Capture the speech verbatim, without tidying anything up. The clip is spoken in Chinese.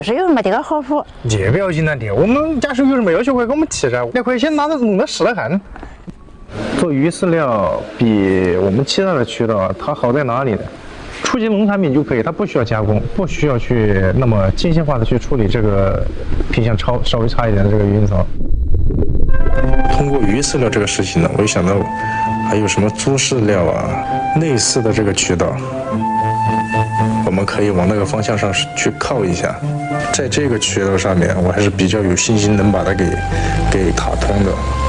是有没得个好处。 这不要紧的的，我们家属有什么要求会给我们提噻，那可以先拿着弄着试了看。做鱼饲料比我们其他的渠道它好在哪里呢？初级农产品就可以，它不需要加工，不需要去那么精细化的去处理这个品相超稍微差一点的这个鱼槽。通过鱼饲料这个事情呢，我就想到还有什么猪饲料啊，类似的这个渠道，我们可以往那个方向上去靠一下。在这个渠道上面，我还是比较有信心能把它给给打通的。